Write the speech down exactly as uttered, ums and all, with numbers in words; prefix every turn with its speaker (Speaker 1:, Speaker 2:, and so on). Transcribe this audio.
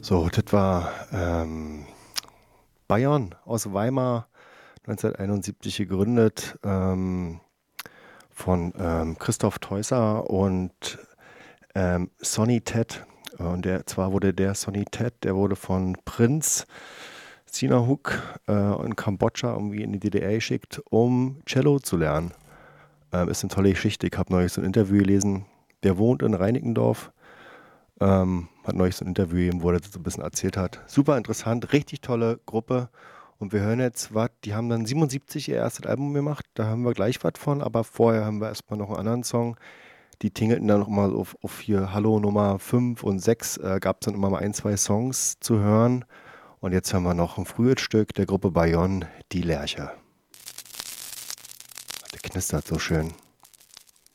Speaker 1: So, das war ähm, Bayern aus Weimar, neunzehnhunderteinundsiebzig gegründet, ähm, von ähm, Christoph Teusser und ähm, Sonny Ted. Und der, zwar wurde der Sonny Ted, der wurde von Prinz Sihanouk äh, in Kambodscha irgendwie in die D D R geschickt, um Cello zu lernen. Ähm, ist eine tolle Geschichte. Ich habe neulich so ein Interview gelesen. Der wohnt in Reinickendorf. Ähm, hat neulich so ein Interview gegeben, wo er das so ein bisschen erzählt hat. Super interessant, richtig tolle Gruppe. Und wir hören jetzt was, die haben dann siebenundsiebzig ihr erstes Album gemacht, da haben wir gleich was von, aber vorher haben wir erstmal noch einen anderen Song. Die tingelten dann noch mal auf, auf hier Hallo Nummer fünf und sechs, äh, gab es dann immer mal ein, zwei Songs zu hören. Und jetzt hören wir noch ein frühes Stück der Gruppe Bayonne, Die Lerche. Der knistert so schön.